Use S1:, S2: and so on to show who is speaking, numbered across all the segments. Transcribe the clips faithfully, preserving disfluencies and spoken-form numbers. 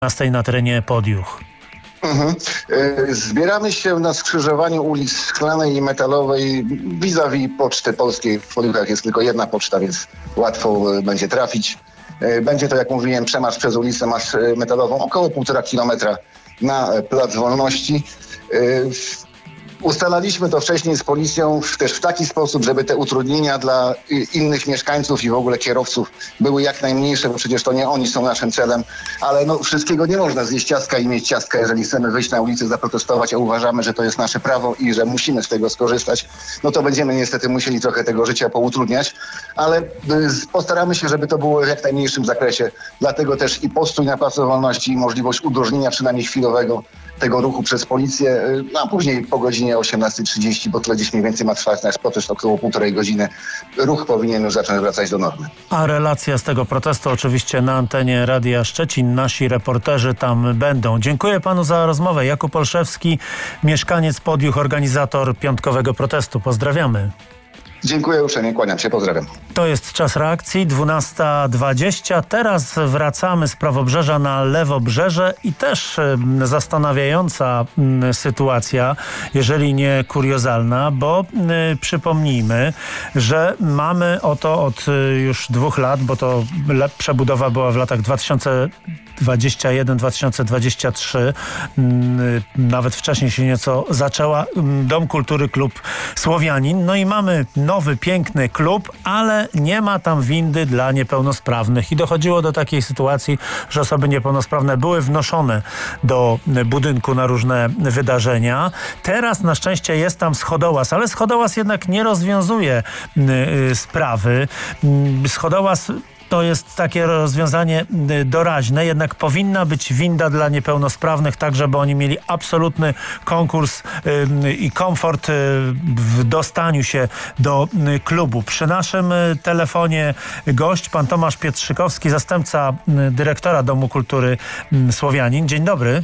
S1: dwunastej na terenie Podjuch.
S2: Mhm. Zbieramy się na skrzyżowaniu ulic Szklanej i Metalowej vis-a-vis Poczty Polskiej. W Podjuchach jest tylko jedna poczta, więc łatwo będzie trafić. Będzie to, jak mówiłem, przemarsz przez ulicę Metalową, około półtora kilometra na Plac Wolności. Ustalaliśmy to wcześniej z policją też w taki sposób, żeby te utrudnienia dla innych mieszkańców i w ogóle kierowców były jak najmniejsze, bo przecież to nie oni są naszym celem, ale no wszystkiego nie można zjeść ciastka i mieć ciastka, jeżeli chcemy wyjść na ulicę, zaprotestować, a uważamy, że to jest nasze prawo i że musimy z tego skorzystać, no to będziemy niestety musieli trochę tego życia poutrudniać, ale postaramy się, żeby to było w jak najmniejszym zakresie, dlatego też i postój na Placu Wolności i możliwość udrożnienia przynajmniej chwilowego tego ruchu przez policję, a później po godzinie osiemnastej trzydzieści, bo tyle gdzieś mniej więcej ma trwać nasz protest, około półtorej godziny. Ruch powinien już zacząć wracać do normy.
S1: A relacja z tego protestu oczywiście na antenie Radia Szczecin. Nasi reporterzy tam będą. Dziękuję panu za rozmowę. Jakub Olszewski, mieszkaniec Podjuch, organizator piątkowego protestu. Pozdrawiamy.
S2: Dziękuję uprzejmie, kłaniam się, pozdrawiam.
S1: To jest czas reakcji, dwunasta dwadzieścia. Teraz wracamy z Prawobrzeża na Lewobrzeże i też zastanawiająca sytuacja, jeżeli nie kuriozalna, bo y, przypomnijmy, że mamy oto od y, już dwóch lat, bo to le- przebudowa była w latach dwa tysiące dwudziestym pierwszym do dwa tysiące dwudziestego trzeciego, y, nawet wcześniej się nieco zaczęła, y, Dom Kultury Klub Słowianin. No i mamy nowy, piękny klub, ale nie ma tam windy dla niepełnosprawnych i dochodziło do takiej sytuacji, że osoby niepełnosprawne były wnoszone do budynku na różne wydarzenia. Teraz na szczęście jest tam schodołaz, ale schodołaz jednak nie rozwiązuje y, sprawy. Y, schodołaz to jest takie rozwiązanie doraźne, jednak powinna być winda dla niepełnosprawnych, tak żeby oni mieli absolutny konkurs y, i komfort y, w dostaniu się do y, klubu. Przy naszym y, telefonie gość, pan Tomasz Pietrzykowski, zastępca y, dyrektora Domu Kultury y, Słowianin. Dzień dobry.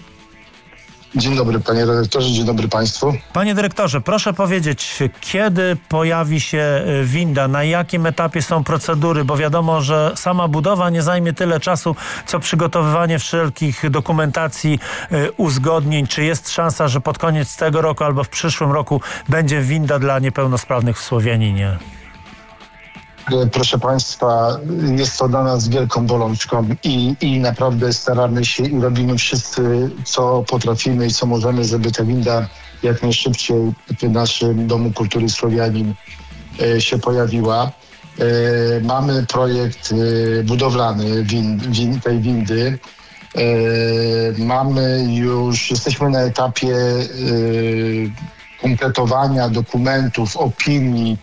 S3: Dzień dobry panie redaktorze, dzień dobry państwu.
S1: Panie dyrektorze, proszę powiedzieć, kiedy pojawi się winda, na jakim etapie są procedury, bo wiadomo, że sama budowa nie zajmie tyle czasu, co przygotowywanie wszelkich dokumentacji, uzgodnień. Czy jest szansa, że pod koniec tego roku albo w przyszłym roku będzie winda dla niepełnosprawnych w Słowianinie?
S3: Proszę państwa, jest to dla nas wielką bolączką i, i naprawdę staramy się i robimy wszyscy, co potrafimy i co możemy, żeby ta winda jak najszybciej w naszym Domu Kultury Słowianin e, się pojawiła. E, mamy projekt e, budowlany win, win, tej windy. E, mamy już, jesteśmy na etapie e, kompletowania dokumentów, opinii,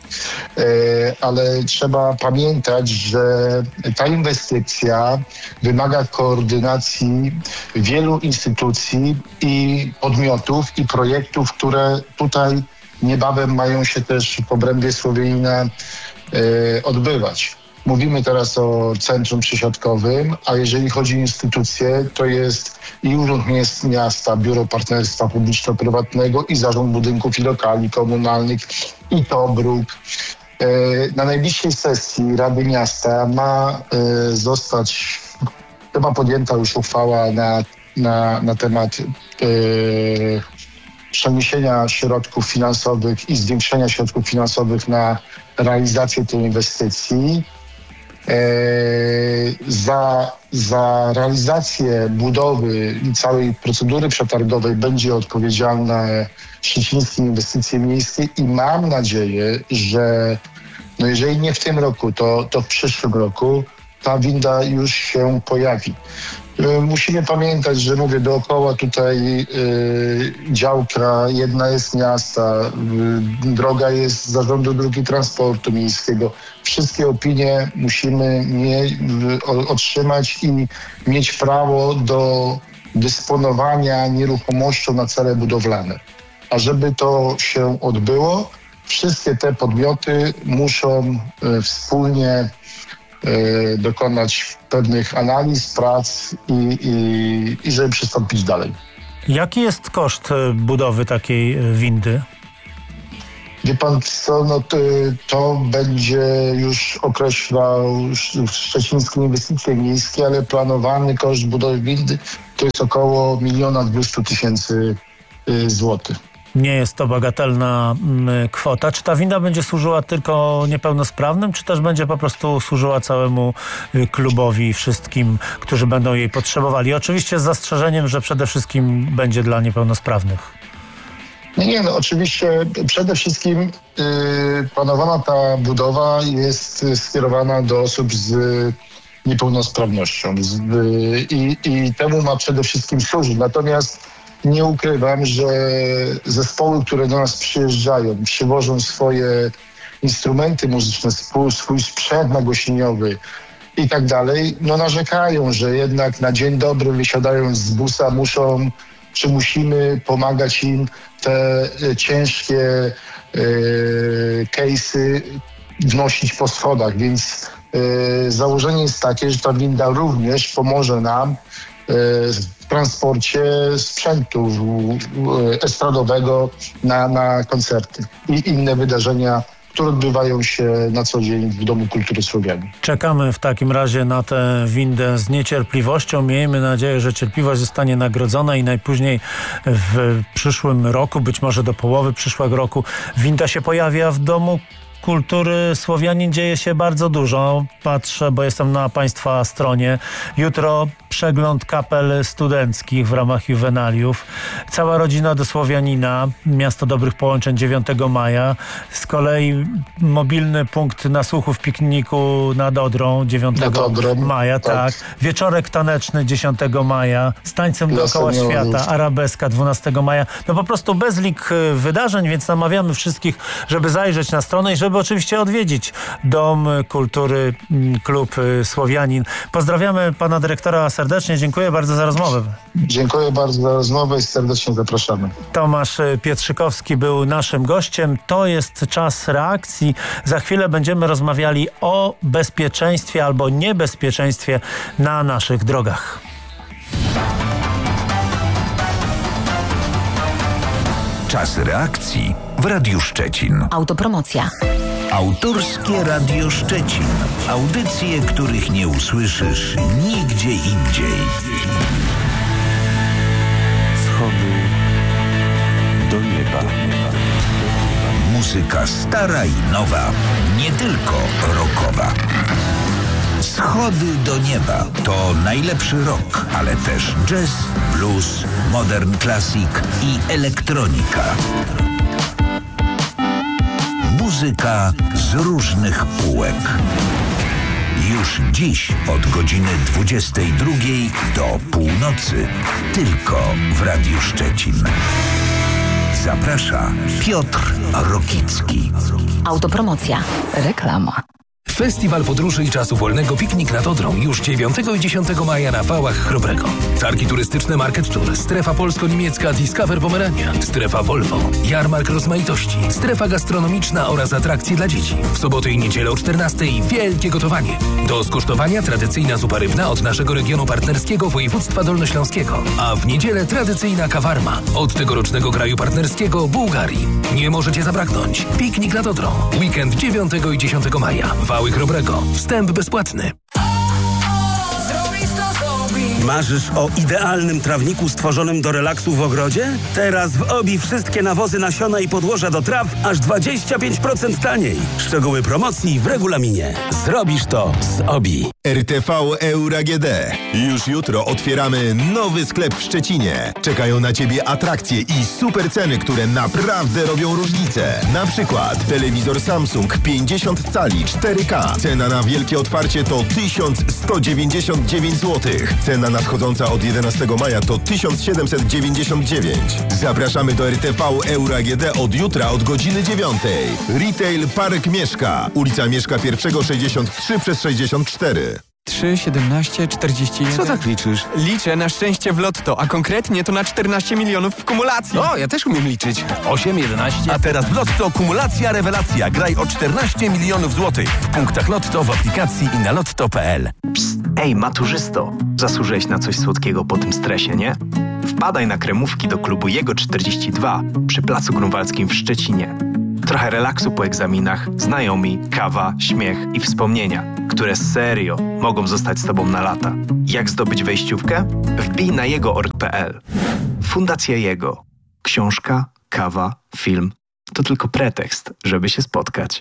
S3: ale trzeba pamiętać, że ta inwestycja wymaga koordynacji wielu instytucji i podmiotów i projektów, które tutaj niebawem mają się też w obrębie Słowianina odbywać. Mówimy teraz o centrum przysiadkowym, a jeżeli chodzi o instytucje, to jest i Urząd Miasta, Biuro Partnerstwa Publiczno-Prywatnego, i Zarząd Budynków i Lokali Komunalnych, i Tobruk. Na najbliższej sesji Rady Miasta ma zostać, chyba podjęta już uchwała na, na, na temat yy, przeniesienia środków finansowych i zwiększenia środków finansowych na realizację tej inwestycji. Za, za realizację budowy i całej procedury przetargowej będzie odpowiedzialne Szczecińskie Inwestycje Miejskie i mam nadzieję, że no jeżeli nie w tym roku, to, to w przyszłym roku ta winda już się pojawi. Musimy pamiętać, że mówię dookoła tutaj yy, działka jedna jest miasta, yy, droga jest Zarządu Dróg i Transportu Miejskiego. Wszystkie opinie musimy mie- yy, otrzymać i mieć prawo do dysponowania nieruchomością na cele budowlane. A żeby to się odbyło, wszystkie te podmioty muszą yy, wspólnie dokonać pewnych analiz, prac i, i, i żeby przystąpić dalej.
S1: Jaki jest koszt budowy takiej windy?
S3: Wie pan co, no to, to będzie już określał Szczecińskie Inwestycje Miejskie, ale planowany koszt budowy windy to jest około miliona dwieście tysięcy złotych.
S1: Nie jest to bagatelna mm, kwota. Czy ta winda będzie służyła tylko niepełnosprawnym, czy też będzie po prostu służyła całemu y, klubowi, wszystkim, którzy będą jej potrzebowali? Oczywiście z zastrzeżeniem, że przede wszystkim będzie dla niepełnosprawnych.
S3: Nie, nie, no oczywiście przede wszystkim y, planowana ta budowa jest skierowana do osób z niepełnosprawnością z, y, i, i temu ma przede wszystkim służyć. Natomiast nie ukrywam, że zespoły, które do nas przyjeżdżają, przywożą swoje instrumenty muzyczne, swój, swój sprzęt nagłośnieniowy i tak dalej, no narzekają, że jednak na dzień dobry wysiadając z busa muszą, czy musimy pomagać im te ciężkie yy, case'y wnosić po schodach, więc yy, założenie jest takie, że ta winda również pomoże nam w transporcie sprzętu estradowego na, na koncerty i inne wydarzenia, które odbywają się na co dzień w Domu Kultury Słowianin.
S1: Czekamy w takim razie na tę windę z niecierpliwością. Miejmy nadzieję, że cierpliwość zostanie nagrodzona i najpóźniej w przyszłym roku, być może do połowy przyszłego roku, winda się pojawia w Domu Kultury Słowianin. Dzieje się bardzo dużo. Patrzę, bo jestem na Państwa stronie. Jutro przegląd kapel studenckich w ramach juwenaliów. Cała rodzina do Słowianina, miasto dobrych połączeń, dziewiątego maja. Z kolei mobilny punkt nasłuchu w pikniku nad Odrą, dziewiątego maja. Tak. tak. Wieczorek taneczny dziesiątego maja. Z tańcem dookoła świata, arabeska dwunastego maja. No po prostu bezlik wydarzeń, więc namawiamy wszystkich, żeby zajrzeć na stronę i żeby oczywiście odwiedzić Dom Kultury Klub Słowianin. Pozdrawiamy pana dyrektora serdecznie. Dziękuję bardzo za rozmowę.
S3: Dziękuję bardzo za rozmowę i serdecznie zapraszamy.
S1: Tomasz Pietrzykowski był naszym gościem. To jest czas reakcji. Za chwilę będziemy rozmawiali o bezpieczeństwie albo niebezpieczeństwie na naszych drogach.
S4: Czas reakcji w Radiu Szczecin.
S5: Autopromocja.
S4: Autorskie Radio Szczecin. Audycje, których nie usłyszysz nigdzie indziej.
S6: Schody do nieba.
S4: Muzyka stara i nowa, nie tylko rockowa. Schody do nieba to najlepszy rock, ale też jazz, blues, modern classic i elektronika. Muzyka z różnych półek. Już dziś od godziny dwudziestej drugiej do północy tylko w Radiu Szczecin. Zaprasza Piotr Rokicki.
S5: Autopromocja. Reklama.
S7: Festiwal Podróży i Czasu Wolnego Piknik nad Odrą już dziewiątego i dziesiątego maja na Wałach Chrobrego. Targi turystyczne Market Tour, strefa polsko-niemiecka Discover Pomerania, strefa Volvo, jarmark rozmaitości, strefa gastronomiczna oraz atrakcje dla dzieci. W sobotę i niedzielę o czternastej wielkie gotowanie. Do skosztowania tradycyjna zupa rybna od naszego regionu partnerskiego województwa dolnośląskiego, a w niedzielę tradycyjna kawarma od tegorocznego kraju partnerskiego Bułgarii. Nie możecie zabraknąć. Piknik nad Odrą. Weekend dziewiątego i dziesiątego maja. Wały Chrobrego. Wstęp bezpłatny.
S8: Marzysz o idealnym trawniku stworzonym do relaksu w ogrodzie? Teraz w Obi wszystkie nawozy, nasiona i podłoża do traw aż dwadzieścia pięć procent taniej. Szczegóły promocji w regulaminie. Zrobisz to z Obi.
S9: R T V Euro A G D. Już jutro otwieramy nowy sklep w Szczecinie. Czekają na Ciebie atrakcje i super ceny, które naprawdę robią różnicę. Na przykład telewizor Samsung pięćdziesiąt cali cztery K. Cena na wielkie otwarcie to tysiąc sto dziewięćdziesiąt dziewięć złotych. Cena nadchodząca od jedenastego maja to tysiąc siedemset dziewięćdziesiąt dziewięć. Zapraszamy do R T V Euro A G D od jutra od godziny dziewiątej. Retail Park Mieszka. Ulica Mieszka pierwszego sześćdziesiąt trzy przez sześćdziesiąt cztery.
S10: trzy, siedemnaście, czterdzieści jeden.
S6: Co tak liczysz?
S10: Liczę na szczęście w lotto, a konkretnie to na czternaście milionów w kumulacji.
S6: O, ja też umiem liczyć.
S7: osiem, jedenaście.
S8: A teraz w Lotto kumulacja rewelacja. Graj o czternaście milionów złotych. W punktach Lotto, w aplikacji i na lotto kropka p l.
S11: Psst, ej maturzysto, zasłużyłeś na coś słodkiego po tym stresie, nie? Wpadaj na kremówki do klubu Jego czterdzieści dwa przy Placu Grunwaldzkim w Szczecinie. Trochę relaksu po egzaminach, znajomi, kawa, śmiech i wspomnienia, które serio mogą zostać z Tobą na lata. Jak zdobyć wejściówkę? Wbij na jego kropka org kropka pe el. Fundacja Jego. Książka, kawa, film to tylko pretekst, żeby się spotkać.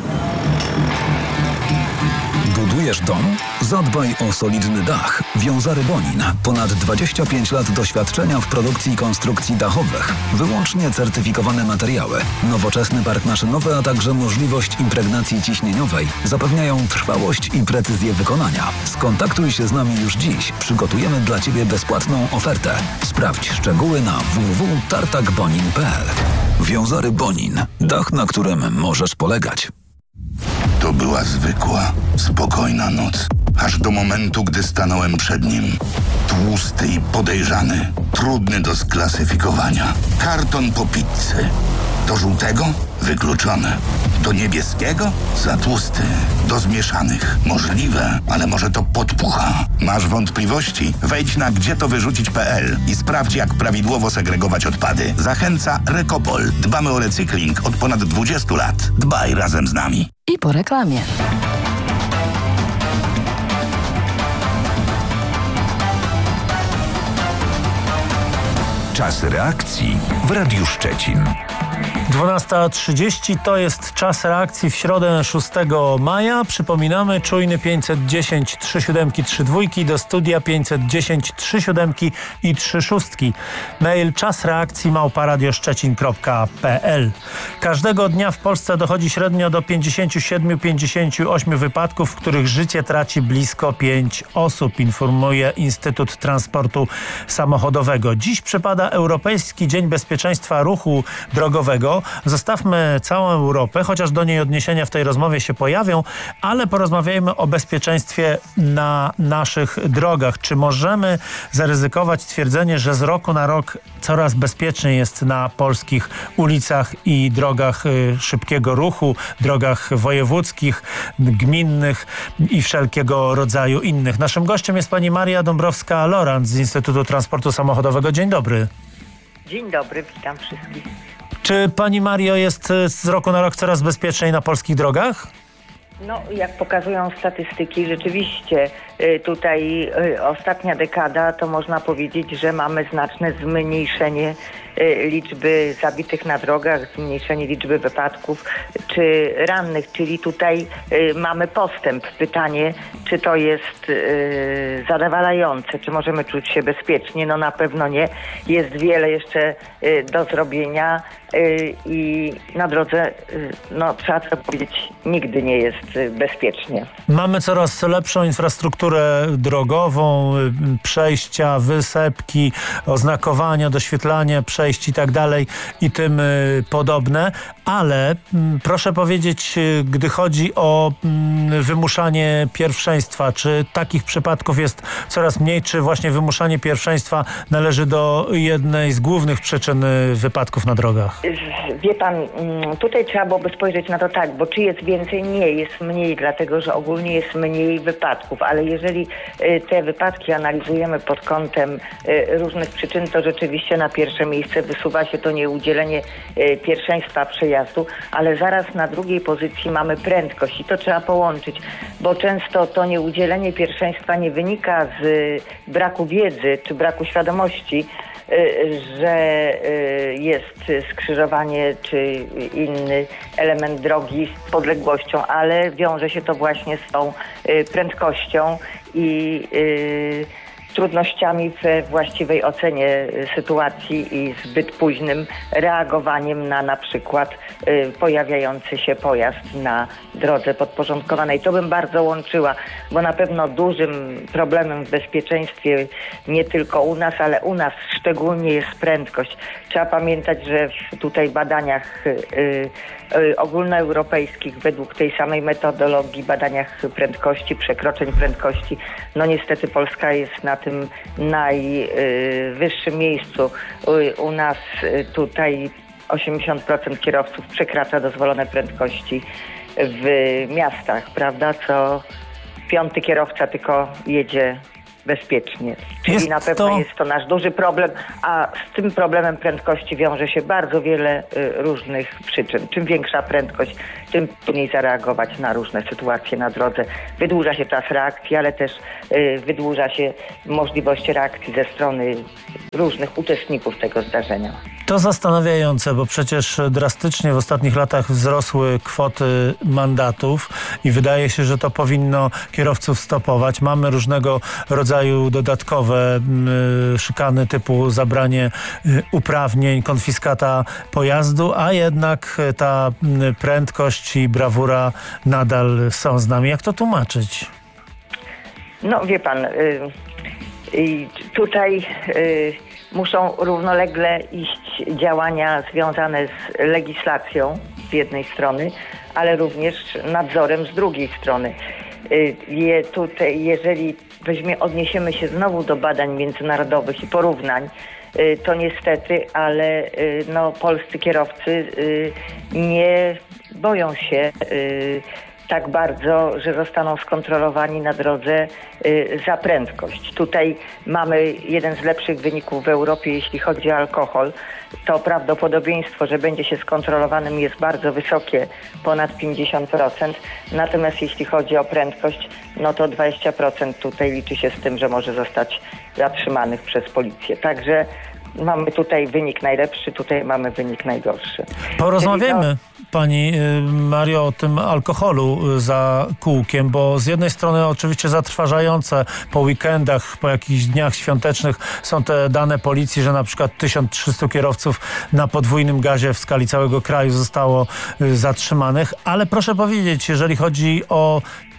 S12: Budujesz dom? Zadbaj o solidny dach. Wiązary Bonin. Ponad dwadzieścia pięć lat doświadczenia w produkcji i konstrukcji dachowych. Wyłącznie certyfikowane materiały. Nowoczesny park maszynowy, a także możliwość impregnacji ciśnieniowej zapewniają trwałość i precyzję wykonania. Skontaktuj się z nami już dziś. Przygotujemy dla Ciebie bezpłatną ofertę. Sprawdź szczegóły na w w w kropka tartak bonin kropka pe el. Wiązary Bonin. Dach, na którym możesz polegać.
S13: To była zwykła, spokojna noc. Aż do momentu, gdy stanąłem przed nim. Tłusty i podejrzany. Trudny do sklasyfikowania. Karton po pizzy. Do żółtego? Wykluczone. Do niebieskiego? Za tłusty. Do zmieszanych? Możliwe, ale może to podpucha. Masz wątpliwości? Wejdź na gdzie to wyrzucić kropka pe el i sprawdź, jak prawidłowo segregować odpady. Zachęca Recopol. Dbamy o recykling od ponad dwudziestu lat. Dbaj razem z nami.
S5: I po reklamie.
S4: Czas reakcji w Radiu Szczecin.
S1: dwunasta trzydzieści to jest czas reakcji w środę szóstego maja. Przypominamy, czujny pięćset dziesięć trzy siedem trzy dwa do studia pięćset dziesięć trzy siedem i trzy sześć. Mail czas reakcji małpa radioszczecin kropka pe el. Każdego dnia w Polsce dochodzi średnio do pięćdziesiąt siedem do pięćdziesięciu ośmiu wypadków, w których życie traci blisko pięć osób, informuje Instytut Transportu Samochodowego. Dziś przypada Europejski Dzień Bezpieczeństwa Ruchu Drogowego. Zostawmy całą Europę, chociaż do niej odniesienia w tej rozmowie się pojawią, ale porozmawiajmy o bezpieczeństwie na naszych drogach. Czy możemy zaryzykować twierdzenie, że z roku na rok coraz bezpieczniej jest na polskich ulicach i drogach szybkiego ruchu, drogach wojewódzkich, gminnych i wszelkiego rodzaju innych? Naszym gościem jest pani Maria Dąbrowska-Lorant z Instytutu Transportu Samochodowego. Dzień dobry.
S14: Dzień dobry, witam wszystkich.
S1: Czy pani Mario jest z roku na rok coraz bezpieczniej na polskich drogach?
S14: No, jak pokazują statystyki, rzeczywiście tutaj ostatnia dekada to można powiedzieć, że mamy znaczne zmniejszenie liczby zabitych na drogach, zmniejszenie liczby wypadków czy rannych, czyli tutaj mamy postęp. Pytanie, czy to jest zadowalające, czy możemy czuć się bezpiecznie? No na pewno nie. Jest wiele jeszcze do zrobienia i na drodze, no trzeba to powiedzieć, nigdy nie jest bezpiecznie.
S1: Mamy coraz lepszą infrastrukturę drogową, przejścia, wysepki, oznakowania, doświetlanie przejść i tak dalej i tym podobne, ale proszę powiedzieć, gdy chodzi o wymuszanie pierwszeństwa, czy takich przypadków jest coraz mniej, czy właśnie wymuszanie pierwszeństwa należy do jednej z głównych przyczyn wypadków na drogach?
S14: Wie pan, tutaj trzeba byłoby spojrzeć na to tak, bo czy jest więcej? Nie, jest mniej, dlatego że ogólnie jest mniej wypadków, ale jeżeli te wypadki analizujemy pod kątem różnych przyczyn, to rzeczywiście na pierwsze miejsce wysuwa się to nieudzielenie pierwszeństwa przejazdu, ale zaraz na drugiej pozycji mamy prędkość i to trzeba połączyć, bo często to nieudzielenie pierwszeństwa nie wynika z braku wiedzy czy braku świadomości, że jest skrzyżowanie czy inny element drogi z podległością, ale wiąże się to właśnie z tą prędkością i trudnościami we właściwej ocenie sytuacji i zbyt późnym reagowaniem na na przykład y, pojawiający się pojazd na drodze podporządkowanej. To bym bardzo łączyła, bo na pewno dużym problemem w bezpieczeństwie nie tylko u nas, ale u nas szczególnie jest prędkość. Trzeba pamiętać, że w tutaj badaniach y, y, ogólnoeuropejskich według tej samej metodologii, badaniach prędkości, przekroczeń prędkości, no niestety Polska jest na tym najwyższym miejscu. U nas tutaj osiemdziesiąt procent kierowców przekracza dozwolone prędkości w miastach, prawda? Co piąty kierowca tylko jedzie bezpiecznie. Czyli
S1: Jest
S14: na pewno
S1: to...
S14: jest to nasz duży problem, a z tym problemem prędkości wiąże się bardzo wiele y, różnych przyczyn. Czym większa prędkość, tym trudniej zareagować na różne sytuacje na drodze. Wydłuża się czas reakcji, ale też y, wydłuża się możliwość reakcji ze strony różnych uczestników tego zdarzenia.
S1: To zastanawiające, bo przecież drastycznie w ostatnich latach wzrosły kwoty mandatów i wydaje się, że to powinno kierowców stopować. Mamy różnego rodzaju dodatkowe y, szykany typu zabranie y, uprawnień, konfiskata pojazdu, a jednak ta y, prędkość i brawura nadal są z nami. Jak to tłumaczyć?
S14: No wie pan, y, y, tutaj... Y, muszą równolegle iść działania związane z legislacją z jednej strony, ale również nadzorem z drugiej strony. Je tutaj, jeżeli weźmie, odniesiemy się znowu do badań międzynarodowych i porównań, to niestety, ale no, polscy kierowcy nie boją się tak bardzo, że zostaną skontrolowani na drodze y, za prędkość. Tutaj mamy jeden z lepszych wyników w Europie, jeśli chodzi o alkohol. To prawdopodobieństwo, że będzie się skontrolowanym, jest bardzo wysokie, ponad pięćdziesiąt procent. Natomiast jeśli chodzi o prędkość, no to dwadzieścia procent tutaj liczy się z tym, że może zostać zatrzymanych przez policję. Także mamy tutaj wynik najlepszy, tutaj mamy wynik najgorszy.
S1: Porozmawiajmy, Pani Mario, o tym alkoholu za kółkiem, bo z jednej strony oczywiście zatrważające po weekendach, po jakichś dniach świątecznych są te dane policji, że na przykład tysiąc trzysta kierowców na podwójnym gazie w skali całego kraju zostało zatrzymanych, ale proszę powiedzieć, jeżeli chodzi o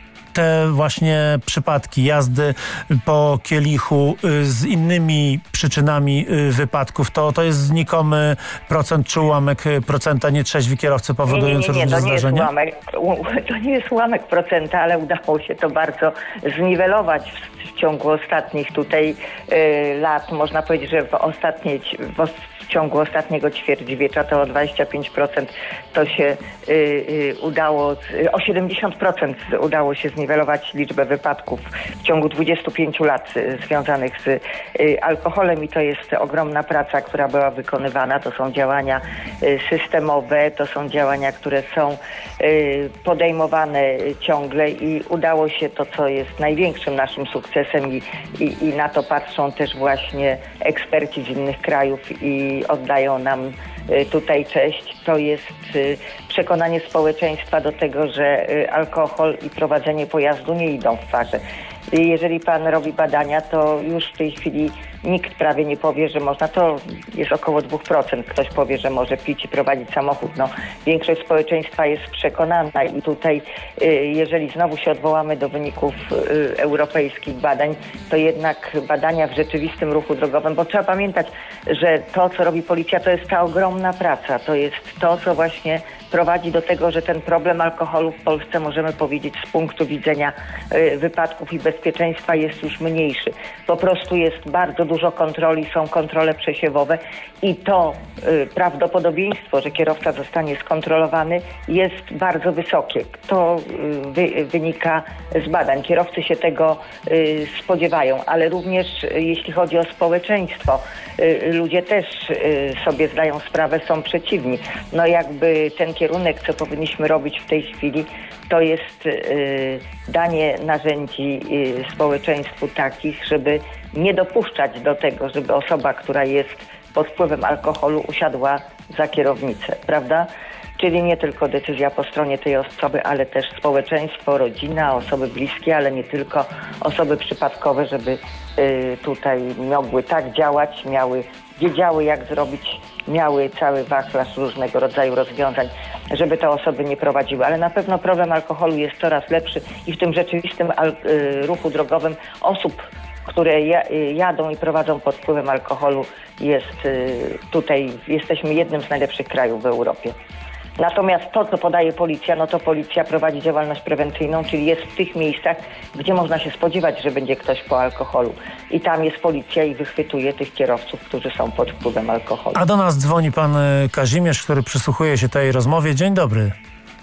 S1: te właśnie przypadki jazdy po kielichu z innymi przyczynami wypadków, to, to jest znikomy procent czy ułamek procenta nietrzeźwi kierowcy powodujący
S14: nie, nie, nie,
S1: różne
S14: to nie
S1: zdarzenia?
S14: Jest ułamek, to nie jest ułamek procenta, ale udało się to bardzo zniwelować w, w ciągu ostatnich tutaj y, lat. Można powiedzieć, że w ostatniej w, w ciągu ostatniego ćwierćwiecza to o dwadzieścia pięć procent to się y, y, udało, o siedemdziesiąt procent udało się zniwelować liczbę wypadków w ciągu dwudziestu pięciu lat y, związanych z y, alkoholem i to jest ogromna praca, która była wykonywana. To są działania y, systemowe, to są działania, które są y, podejmowane ciągle i udało się to, co jest największym naszym sukcesem i, i, i na to patrzą też właśnie eksperci z innych krajów i oddają nam tutaj cześć. To jest przekonanie społeczeństwa do tego, że alkohol i prowadzenie pojazdu nie idą w parze. Jeżeli pan robi badania, to już w tej chwili nikt prawie nie powie, że można, to jest około dwa procent. Ktoś powie, że może pić i prowadzić samochód. No, większość społeczeństwa jest przekonana i tutaj, jeżeli znowu się odwołamy do wyników europejskich badań, to jednak badania w rzeczywistym ruchu drogowym, bo trzeba pamiętać, że to, co robi policja, to jest ta ogromna praca. To jest to, co właśnie prowadzi do tego, że ten problem alkoholu w Polsce, możemy powiedzieć, z punktu widzenia wypadków i bezpieczeństwa jest już mniejszy. Po prostu jest bardzo dużo kontroli, są kontrole przesiewowe i to y, prawdopodobieństwo, że kierowca zostanie skontrolowany, jest bardzo wysokie. To y, wy, wynika z badań. Kierowcy się tego y, spodziewają, ale również y, jeśli chodzi o społeczeństwo, y, ludzie też y, sobie zdają sprawę, są przeciwni. No jakby ten kierunek, co powinniśmy robić w tej chwili, to jest y, danie narzędzi y, społeczeństwu takich, żeby nie dopuszczać do tego, żeby osoba, która jest pod wpływem alkoholu, usiadła za kierownicę, prawda? Czyli nie tylko decyzja po stronie tej osoby, ale też społeczeństwo, rodzina, osoby bliskie, ale nie tylko osoby przypadkowe, żeby y, tutaj mogły tak działać, miały, wiedziały jak zrobić, miały cały wachlarz różnego rodzaju rozwiązań, żeby te osoby nie prowadziły. Ale na pewno problem alkoholu jest coraz lepszy i w tym rzeczywistym al- y, ruchu drogowym osób, które jadą i prowadzą pod wpływem alkoholu, jest tutaj, jesteśmy jednym z najlepszych krajów w Europie. Natomiast to, co podaje policja, no to policja prowadzi działalność prewencyjną, czyli jest w tych miejscach, gdzie można się spodziewać, że będzie ktoś po alkoholu. I tam jest policja i wychwytuje tych kierowców, którzy są pod wpływem alkoholu.
S1: A do nas dzwoni pan Kazimierz, który przysłuchuje się tej rozmowie. Dzień dobry.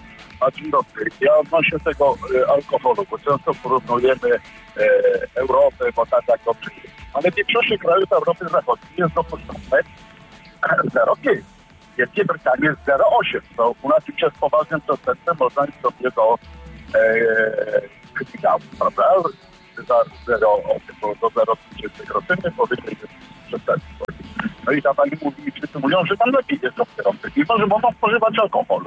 S15: A dzień dobry. Ja odnośnie tego e, alkoholu, bo często porównujemy e, Europę, bo tak jak dobrze jest. Ale w większości krajów Europy Zachodniej jest dopuszczone zero pięć. W Wielkiej Brytanii jest zero osiem. To u nas już jest poważnym procentem, można iść sobie do kryminału, prawda? Za zero osiem do zero przecinek trzy procent powyżej jest przestępstwo. No i ta pani mówi, wszyscy mówią, że tam lepiej jest do kierowcy, mimo że mogą spożywać alkohol.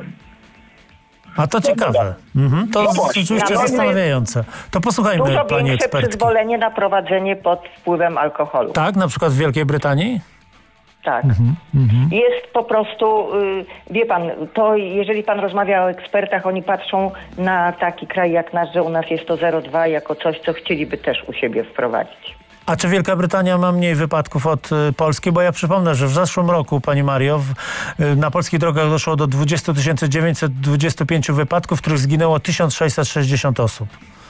S1: A to ciekawe. Mhm. To
S14: No
S1: rzeczywiście
S14: właśnie.
S1: zastanawiające. To posłuchajmy
S14: Dużo
S1: pani
S14: większe
S1: ekspertki.
S14: przyzwolenie na prowadzenie pod wpływem alkoholu.
S1: Tak, na przykład w Wielkiej Brytanii?
S14: Tak.
S1: Mhm. Mhm.
S14: Jest po prostu, y, wie pan, to jeżeli pan rozmawia o ekspertach, oni patrzą na taki kraj jak nasz, że u nas jest to zero przecinek dwa jako coś, co chcieliby też u siebie wprowadzić.
S1: A czy Wielka Brytania ma mniej wypadków od y, Polski? Bo ja przypomnę, że w zeszłym roku, pani Mario, w, y, na polskich drogach doszło do dwadzieścia tysięcy dziewięćset dwadzieścia pięć wypadków, w których zginęło tysiąc sześćset sześćdziesiąt osób.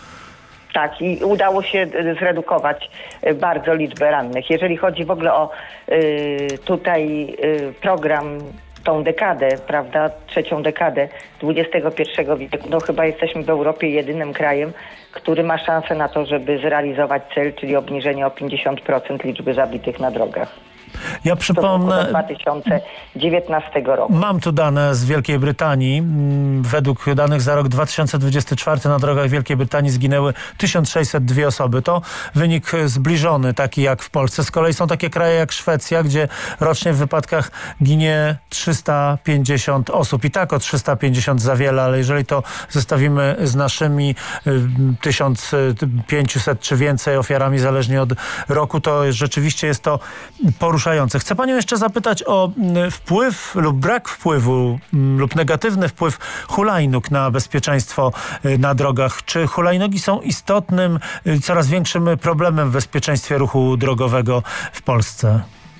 S14: Tak, i udało się zredukować bardzo liczbę rannych. Jeżeli chodzi w ogóle o y, tutaj y, program, tą dekadę, prawda, trzecią dekadę dwudziestego pierwszego wieku, no chyba jesteśmy w Europie jedynym krajem, który ma szansę na to, żeby zrealizować cel, czyli obniżenie o pięćdziesiąt procent liczby zabitych na drogach.
S1: Ja przypomnę...
S14: Do dwa tysiące dziewiętnastego roku.
S1: Mam tu dane z Wielkiej Brytanii. Według danych za rok dwa tysiące dwudziesty czwarty na drogach Wielkiej Brytanii zginęły tysiąc sześćset dwie osoby. To wynik zbliżony, taki jak w Polsce. Z kolei są takie kraje jak Szwecja, gdzie rocznie w wypadkach ginie trzysta pięćdziesiąt osób. I tak o trzysta pięćdziesiąt za wiele, ale jeżeli to zestawimy z naszymi tysiąc pięćset czy więcej ofiarami, zależnie od roku, to rzeczywiście jest to poruszające. Chcę panią jeszcze zapytać o wpływ lub brak wpływu lub negatywny wpływ hulajnóg na bezpieczeństwo na drogach. Czy hulajnogi są istotnym, coraz większym problemem w bezpieczeństwie ruchu drogowego w Polsce?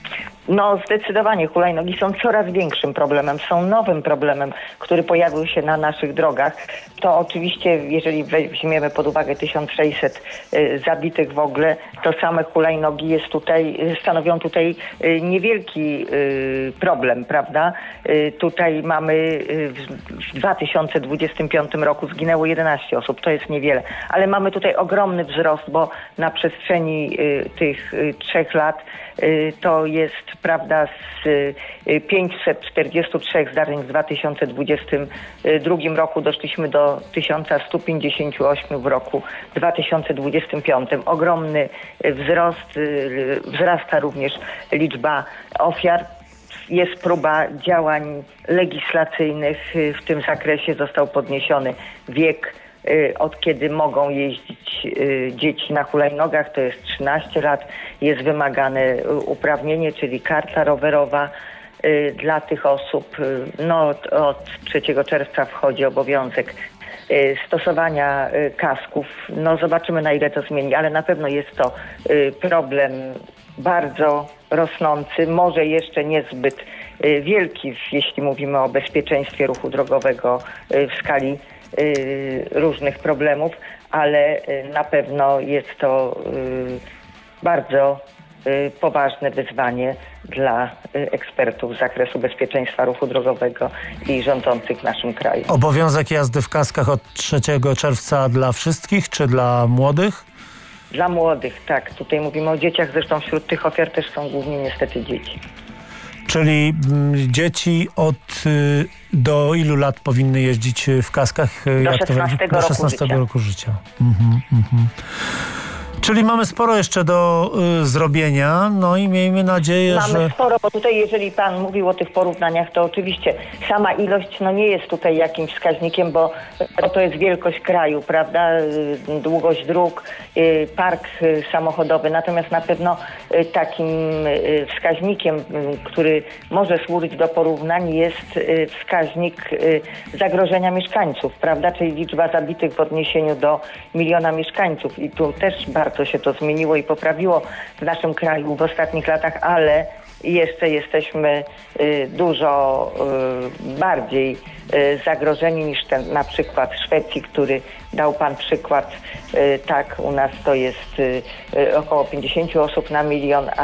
S14: No zdecydowanie hulajnogi są coraz większym problemem, są nowym problemem, który pojawił się na naszych drogach. To oczywiście, jeżeli weźmiemy pod uwagę tysiąc sześćset y, zabitych w ogóle, to same hulajnogi jest tutaj, stanowią tutaj y, niewielki y, problem, prawda? Y, tutaj mamy y, w dwa tysiące dwudziestym piątym roku zginęło jedenaście osób, to jest niewiele, ale mamy tutaj ogromny wzrost, bo na przestrzeni y, tych y, trzech lat y, to jest, prawda, z y, pięćset czterdzieści trzy zdarzeń w dwa tysiące dwudziestym drugim roku doszliśmy do tysiąc sto pięćdziesiąt osiem w roku dwa tysiące dwudziestym piątym. Ogromny wzrost, y, wzrasta również liczba ofiar. Jest próba działań legislacyjnych w tym zakresie. Został podniesiony wiek, od kiedy mogą jeździć dzieci na hulajnogach, to jest trzynaście lat. Jest wymagane uprawnienie, czyli karta rowerowa dla tych osób. No, od trzeciego czerwca wchodzi obowiązek stosowania kasków. No, zobaczymy, na ile to zmieni, ale na pewno jest to problem bardzo rosnący, może jeszcze niezbyt wielki, jeśli mówimy o bezpieczeństwie ruchu drogowego w skali różnych problemów, ale na pewno jest to bardzo poważne wyzwanie dla ekspertów z zakresu bezpieczeństwa ruchu drogowego i rządzących w naszym kraju.
S1: Obowiązek jazdy w kaskach od trzeciego czerwca dla wszystkich, czy dla młodych?
S14: Dla młodych, tak. Tutaj mówimy o dzieciach, zresztą wśród tych ofiar też są głównie niestety dzieci.
S1: Czyli m, dzieci od y, do ilu lat powinny jeździć w kaskach?
S14: Do szesnastego,
S1: do szesnastego roku życia. Mhm, mhm. Czyli mamy sporo jeszcze do y, zrobienia, no i miejmy nadzieję,
S14: mamy
S1: że...
S14: Mamy sporo, bo tutaj jeżeli pan mówił o tych porównaniach, to oczywiście sama ilość no nie jest tutaj jakimś wskaźnikiem, bo to jest wielkość kraju, prawda, długość dróg, y, park y, samochodowy, natomiast na pewno y, takim y, wskaźnikiem, y, który może służyć do porównań, jest y, wskaźnik y, zagrożenia mieszkańców, prawda, czyli liczba zabitych w odniesieniu do miliona mieszkańców i tu też bardzo się to zmieniło i poprawiło w naszym kraju w ostatnich latach, ale jeszcze jesteśmy y, dużo y, bardziej y, zagrożeni niż ten na przykład w Szwecji, który dał pan przykład. Y, tak, u nas to jest y, y, około pięćdziesiąt osób na milion, a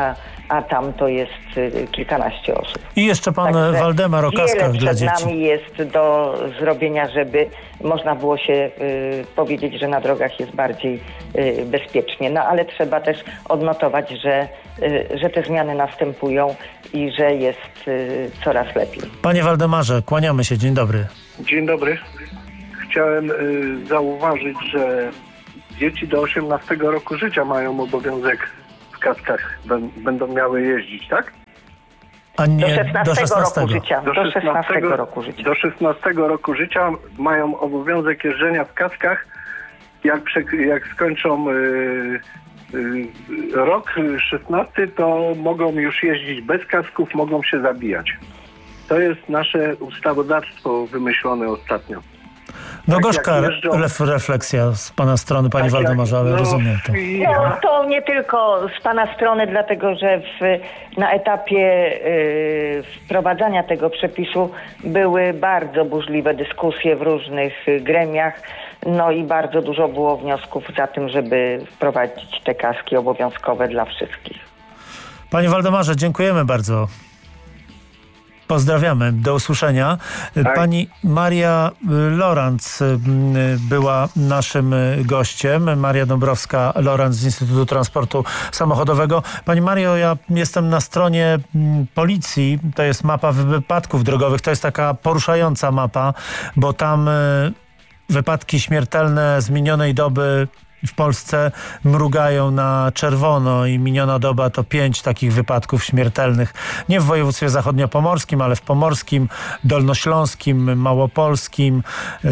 S14: a tam to jest kilkanaście osób.
S1: I jeszcze pan
S14: Także
S1: Waldemar o kaskach dla dzieci.
S14: przed nami jest do zrobienia, żeby można było się y, powiedzieć, że na drogach jest bardziej y, bezpiecznie. No ale trzeba też odnotować, że, y, że te zmiany następują i że jest y, coraz lepiej.
S1: Panie Waldemarze, kłaniamy się. Dzień dobry.
S16: Dzień dobry. Chciałem y, zauważyć, że dzieci do osiemnastego roku życia mają obowiązek w kaskach, b- będą miały jeździć, tak?
S1: A nie
S14: do szesnastego,
S1: do szesnastego.
S14: roku życia.
S16: Do
S14: do szesnastego roku życia.
S16: Do szesnastego roku życia mają obowiązek jeżdżenia w kaskach. Jak, prze- jak skończą y, y, rok szesnasty, to mogą już jeździć bez kasków, mogą się zabijać. To jest nasze ustawodawstwo wymyślone ostatnio.
S1: No
S16: tak
S1: gorzka
S16: jeżdżą...
S1: ref, refleksja z pana strony, panie
S16: tak
S1: Waldemarze, ale
S16: no,
S1: rozumiem to.
S14: No, to nie tylko z pana strony, dlatego że w, na etapie y, wprowadzania tego przepisu były bardzo burzliwe dyskusje w różnych y, gremiach, no i bardzo dużo było wniosków za tym, żeby wprowadzić te kaski obowiązkowe dla wszystkich.
S1: Panie Waldemarze, dziękujemy bardzo. Pozdrawiamy. Do usłyszenia.
S16: Tak.
S1: Pani Maria Lorenz była naszym gościem. Maria Dąbrowska-Lorenz z Instytutu Transportu Samochodowego. Pani Mario, ja jestem na stronie policji. To jest mapa wypadków drogowych. To jest taka poruszająca mapa, bo tam wypadki śmiertelne z minionej doby w Polsce mrugają na czerwono i miniona doba to pięć takich wypadków śmiertelnych. Nie w województwie zachodniopomorskim, ale w pomorskim, dolnośląskim, małopolskim,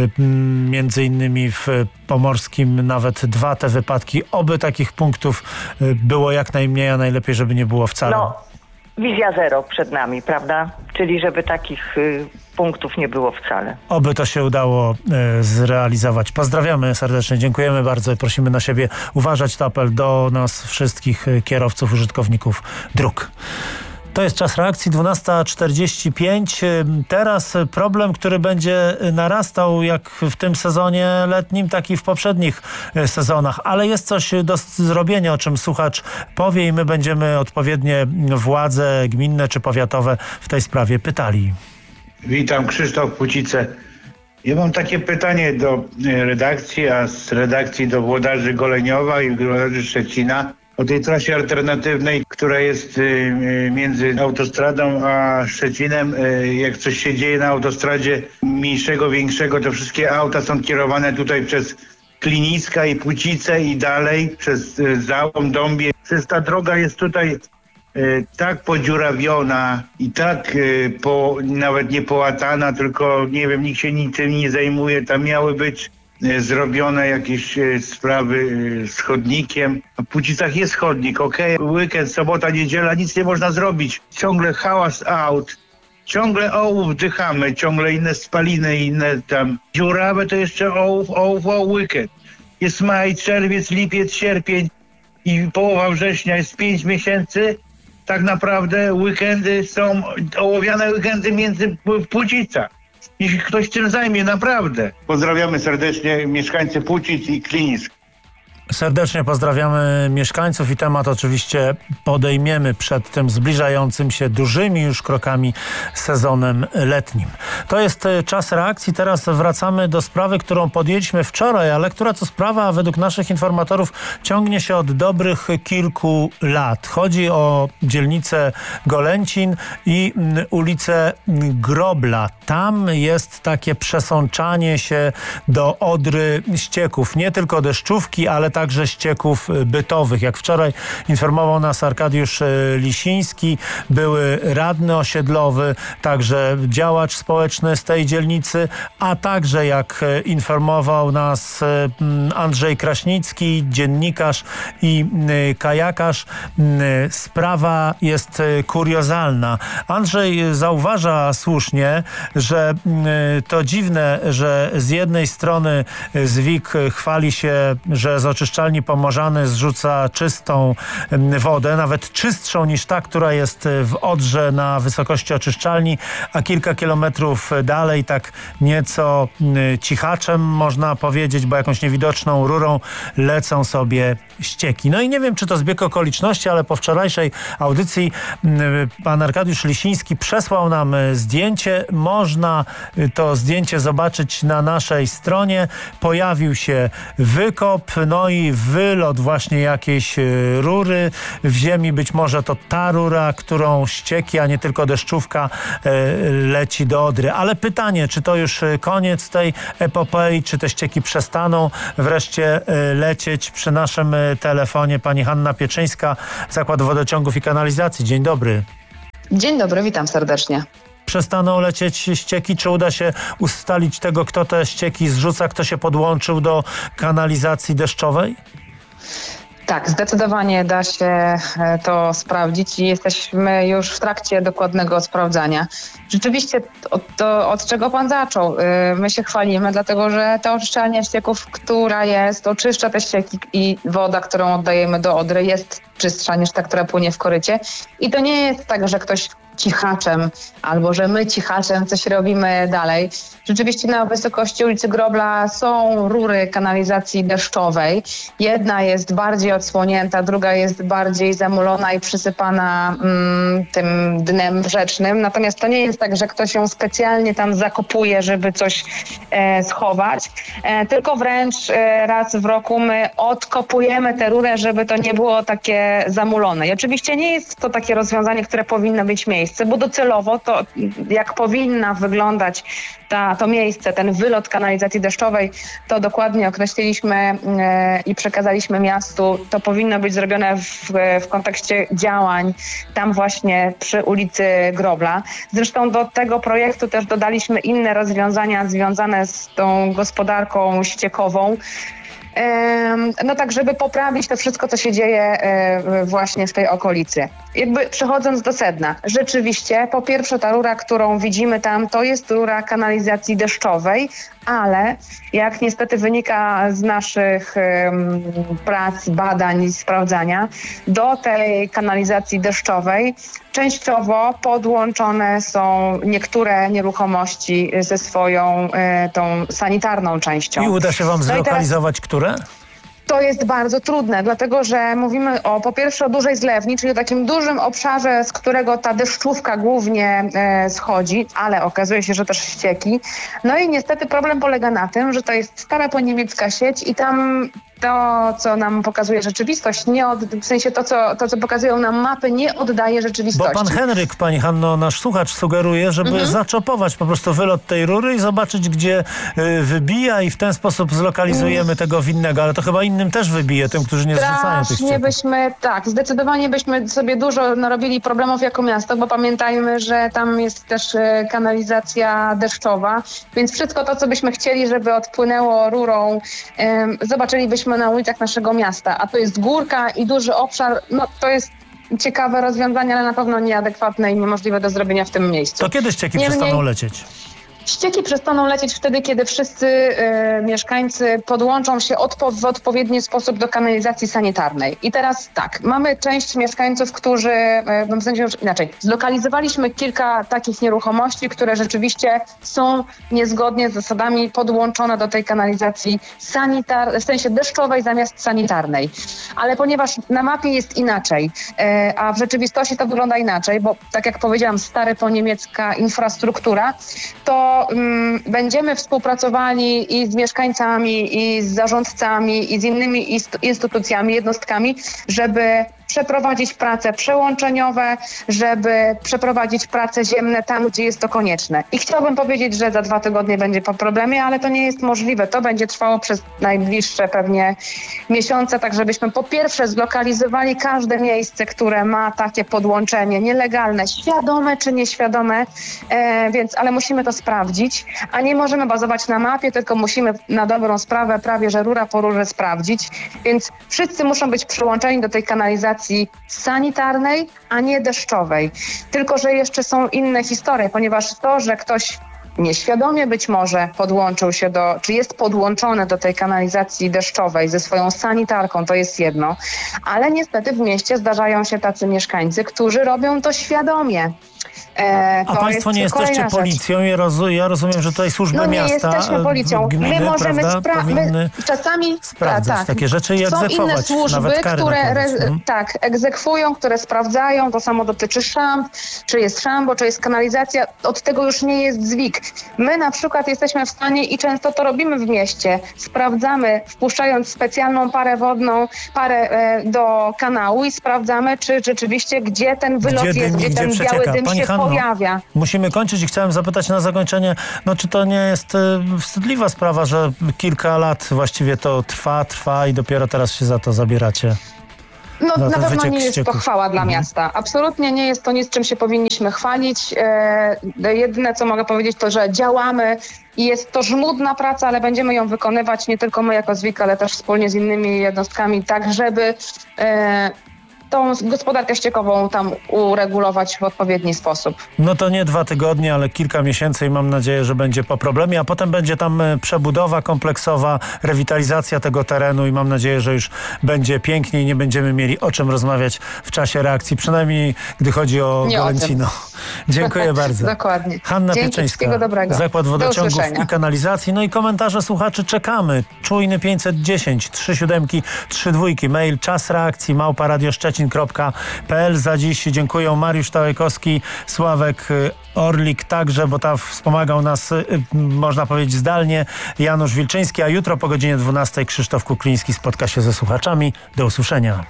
S1: między innymi w pomorskim nawet dwa te wypadki. Oby takich punktów było jak najmniej, a najlepiej, żeby nie było wcale.
S14: No, wizja zero przed nami, prawda? Czyli żeby takich y, punktów nie było wcale.
S1: Oby to się udało y, zrealizować. Pozdrawiamy serdecznie, dziękujemy bardzo i prosimy na siebie uważać. To apel do nas wszystkich y, kierowców, użytkowników dróg. To jest czas reakcji, dwunasta czterdzieści pięć. Teraz problem, który będzie narastał jak w tym sezonie letnim, tak i w poprzednich sezonach. Ale jest coś do zrobienia, o czym słuchacz powie i my będziemy odpowiednie władze gminne czy powiatowe w tej sprawie pytali.
S17: Witam, Krzysztof Pucice. Ja mam takie pytanie do redakcji, a z redakcji do włodarzy Goleniowa i włodarzy Szczecina. O tej trasie alternatywnej, która jest między autostradą a Szczecinem. Jak coś się dzieje na autostradzie mniejszego, większego, to wszystkie auta są kierowane tutaj przez Kliniska i Pucice i dalej przez Załom, Dąbie. Przecież ta droga jest tutaj tak podziurawiona i tak po, nawet nie połatana, tylko nie wiem, nikt się niczym nie zajmuje. Tam miały być zrobione jakieś sprawy z chodnikiem. W Pucicach jest chodnik, okej, okay. Weekend, sobota, niedziela, nic nie można zrobić. Ciągle hałas aut, ciągle ołów wdychamy, ciągle inne spaliny, inne tam. Dziurawe to jeszcze ołów, ołów, ołów, weekend. Jest maj, czerwiec, lipiec, sierpień i połowa września, jest pięć miesięcy. Tak naprawdę weekendy są, ołowiane weekendy między w Pucicach. Niech się ktoś tym zajmie, naprawdę. Pozdrawiamy serdecznie mieszkańcy Pucic i Klinisk.
S1: Serdecznie pozdrawiamy mieszkańców i temat oczywiście podejmiemy przed tym zbliżającym się dużymi już krokami sezonem letnim. To jest czas reakcji. Teraz wracamy do sprawy, którą podjęliśmy wczoraj, ale która to sprawa według naszych informatorów ciągnie się od dobrych kilku lat. Chodzi o dzielnicę Golęcin i ulicę Grobla. Tam jest takie przesączanie się do Odry ścieków. Nie tylko deszczówki, ale także ścieków bytowych. Jak wczoraj informował nas Arkadiusz Lisiński, były radny osiedlowy, także działacz społeczny z tej dzielnicy, a także, jak informował nas Andrzej Kraśnicki, dziennikarz i kajakarz, sprawa jest kuriozalna. Andrzej zauważa słusznie, że to dziwne, że z jednej strony ZWIK chwali się, że z oczyszczenia oczyszczalni Pomorzany zrzuca czystą wodę, nawet czystszą niż ta, która jest w Odrze na wysokości oczyszczalni, a kilka kilometrów dalej, tak nieco cichaczem można powiedzieć, bo jakąś niewidoczną rurą lecą sobie ścieki. No i nie wiem, czy to zbieg okoliczności, ale po wczorajszej audycji pan Arkadiusz Lisiński przesłał nam zdjęcie. Można to zdjęcie zobaczyć na naszej stronie. Pojawił się wykop, no i wylot właśnie jakiejś rury w ziemi. Być może to ta rura, którą ścieki, a nie tylko deszczówka leci do Odry. Ale pytanie, czy to już koniec tej epopei, czy te ścieki przestaną wreszcie lecieć? Przy naszym telefonie pani Hanna Pieczyńska, Zakład Wodociągów i Kanalizacji. Dzień dobry.
S18: Dzień dobry, witam serdecznie.
S1: Przestaną lecieć ścieki? Czy uda się ustalić tego, kto te ścieki zrzuca, kto się podłączył do kanalizacji deszczowej?
S18: Tak, zdecydowanie da się to sprawdzić i jesteśmy już w trakcie dokładnego sprawdzania. Rzeczywiście od, to, od czego pan zaczął? My się chwalimy, dlatego że ta oczyszczalnia ścieków, która jest, oczyszcza te ścieki i woda, którą oddajemy do Odry, jest czystsza niż ta, która płynie w korycie. I to nie jest tak, że ktoś cichaczem albo że my cichaczem coś robimy dalej. Rzeczywiście na wysokości ulicy Grobla są rury kanalizacji deszczowej. Jedna jest bardziej odsłonięta, druga jest bardziej zamulona i przysypana mm, tym dnem rzecznym. Natomiast to nie jest tak, że ktoś ją specjalnie tam zakopuje, żeby coś e, schować, e, tylko wręcz e, raz w roku my odkopujemy tę rurę, żeby to nie było takie zamulone. I oczywiście nie jest to takie rozwiązanie, które powinno mieć miejsce, bo docelowo to, jak powinna wyglądać ta, to miejsce, ten wylot kanalizacji deszczowej, to dokładnie określiliśmy e, i przekazaliśmy miastu. To powinno być zrobione w, w kontekście działań tam właśnie przy ulicy Grobla. Zresztą do tego projektu też dodaliśmy inne rozwiązania związane z tą gospodarką ściekową. No tak, żeby poprawić to wszystko, co się dzieje właśnie w tej okolicy. Jakby przechodząc do sedna, rzeczywiście po pierwsze ta rura, którą widzimy tam, to jest rura kanalizacji deszczowej, ale jak niestety wynika z naszych um, prac, badań i sprawdzania, do tej kanalizacji deszczowej częściowo podłączone są niektóre nieruchomości ze swoją e, tą sanitarną częścią.
S1: I uda się wam zlokalizować,
S18: teraz,
S1: które?
S18: To jest bardzo trudne, dlatego że mówimy o po pierwsze o dużej zlewni, czyli o takim dużym obszarze, z którego ta deszczówka głównie e, schodzi, ale okazuje się, że też ścieki. No i niestety problem polega na tym, że to jest stara poniemiecka sieć i tam to, co nam pokazuje rzeczywistość, nie od, w sensie to co, to, co pokazują nam mapy, nie oddaje rzeczywistości.
S1: Bo pan Henryk, pani Hanno, nasz słuchacz sugeruje, żeby mhm. zaczopować po prostu wylot tej rury i zobaczyć, gdzie y, wybija i w ten sposób zlokalizujemy mhm. tego winnego, ale to chyba innym też wybije, tym, którzy nie zrzucają tych ścieków.
S18: byśmy, tak, zdecydowanie byśmy sobie dużo narobili problemów jako miasto, bo pamiętajmy, że tam jest też y, kanalizacja deszczowa, więc wszystko to, co byśmy chcieli, żeby odpłynęło rurą, y, zobaczylibyśmy na ulicach naszego miasta, a to jest górka i duży obszar, no to jest ciekawe rozwiązanie, ale na pewno nieadekwatne i niemożliwe do zrobienia w tym miejscu.
S1: To kiedy ścieki
S18: Niemniej,
S1: przestaną lecieć?
S18: Ścieki przestaną lecieć wtedy, kiedy wszyscy y, mieszkańcy podłączą się odpo- w odpowiedni sposób do kanalizacji sanitarnej. I teraz tak, mamy część mieszkańców, którzy, y, w sensie inaczej, zlokalizowaliśmy kilka takich nieruchomości, które rzeczywiście są niezgodnie z zasadami podłączone do tej kanalizacji sanitarnej, w sensie deszczowej zamiast sanitarnej. Ale ponieważ na mapie jest inaczej, y, a w rzeczywistości to wygląda inaczej, bo tak jak powiedziałam, stare po niemiecka infrastruktura, to um, będziemy współpracowali i z mieszkańcami, i z zarządcami, i z innymi ist- instytucjami, jednostkami, żeby przeprowadzić prace przełączeniowe, żeby przeprowadzić prace ziemne tam, gdzie jest to konieczne. I chciałabym powiedzieć, że za dwa tygodnie będzie po problemie, ale to nie jest możliwe. To będzie trwało przez najbliższe pewnie miesiące, tak żebyśmy po pierwsze zlokalizowali każde miejsce, które ma takie podłączenie nielegalne, świadome czy nieświadome, e, więc, ale musimy to sprawdzić, a nie możemy bazować na mapie, tylko musimy na dobrą sprawę prawie, że rura po rurze sprawdzić, więc wszyscy muszą być przyłączeni do tej kanalizacji sanitarnej, a nie deszczowej. Tylko że jeszcze są inne historie, ponieważ to, że ktoś nieświadomie być może podłączył się do, czy jest podłączony do tej kanalizacji deszczowej ze swoją sanitarką, to jest jedno, ale niestety w mieście zdarzają się tacy mieszkańcy, którzy robią to świadomie. E,
S1: A państwo nie jesteście policją, ja, roz, ja rozumiem, że tutaj służby
S18: no nie
S1: miasta,
S18: jesteśmy policją.
S1: gminy,
S18: my możemy
S1: prawda,
S18: spra- czasami
S1: sprawdzać
S18: tak,
S1: takie rzeczy i
S18: są
S1: egzekwować,
S18: inne służby,
S1: nawet kary
S18: które
S1: nakładać. Hmm?
S18: tak, egzekwują, które sprawdzają, to samo dotyczy szamb, czy jest szambo, czy jest kanalizacja, od tego już nie jest zwik. My na przykład jesteśmy w stanie i często to robimy w mieście, sprawdzamy, wpuszczając specjalną parę wodną, parę e, do kanału i sprawdzamy, czy rzeczywiście gdzie ten wylot
S1: Gdzie
S18: jest,
S1: dym,
S18: gdzie
S1: gdzie
S18: ten
S1: przecieka.
S18: biały dym
S1: Pani
S18: się
S1: Hanno,
S18: pojawia.
S1: musimy kończyć i chciałem zapytać na zakończenie, no czy to nie jest y, wstydliwa sprawa, że kilka lat właściwie to trwa, trwa i dopiero teraz się za to zabieracie?
S18: No
S1: Na
S18: na
S1: ten
S18: pewno
S1: wyciek
S18: nie jest to
S1: ścieków.
S18: chwała dla
S1: Mhm.
S18: miasta. Absolutnie nie jest to nic, czym się powinniśmy chwalić. E, jedyne, co mogę powiedzieć, to, że działamy i jest to żmudna praca, ale będziemy ją wykonywać nie tylko my jako ZWIK, ale też wspólnie z innymi jednostkami, tak żeby e, tą gospodarkę ściekową tam uregulować w odpowiedni sposób.
S1: No to nie dwa tygodnie, ale kilka miesięcy i mam nadzieję, że będzie po problemie, a potem będzie tam e, przebudowa kompleksowa, rewitalizacja tego terenu i mam nadzieję, że już będzie pięknie i nie będziemy mieli o czym rozmawiać w czasie reakcji, przynajmniej gdy chodzi o
S18: Nie o
S1: Golęcino. Dziękuję bardzo.
S18: Dokładnie.
S1: Hanna
S18: Dzięki,
S1: Pieczeńska,
S18: wszystkiego dobrego.
S1: Zakład
S18: Do
S1: Wodociągów
S18: usłyszenia.
S1: i Kanalizacji. No i komentarze słuchaczy czekamy. Czujny pięćset dziesięć, trzy siódemki, trzy dwójki, mail czas reakcji małpa radio szczecin kropka p l. Za dziś dziękuję Mariusz Tałajkowski, Sławek Orlik także, bo tam wspomagał nas, można powiedzieć, zdalnie, Janusz Wilczyński, a jutro po godzinie dwunastej Krzysztof Kukliński spotka się ze słuchaczami. Do usłyszenia.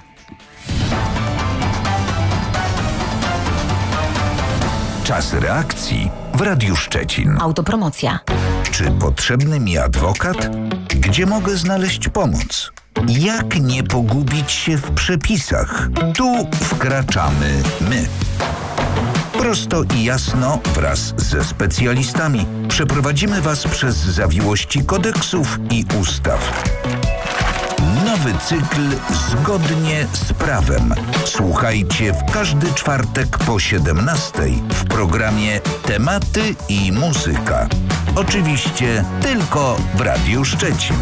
S4: Czas reakcji w Radiu Szczecin.
S5: Autopromocja.
S4: Czy potrzebny mi adwokat? Gdzie mogę znaleźć pomoc? Jak nie pogubić się w przepisach? Tu wkraczamy my. Prosto i jasno wraz ze specjalistami przeprowadzimy Was przez zawiłości kodeksów i ustaw. Nowy cykl zgodnie z prawem. Słuchajcie w każdy czwartek po siedemnastej w programie Tematy i muzyka. Oczywiście tylko w Radiu Szczecin.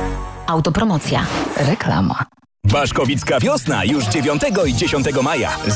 S5: Autopromocja. Reklama.
S19: Baszkowicka wiosna już dziewiątego i dziesiątego maja.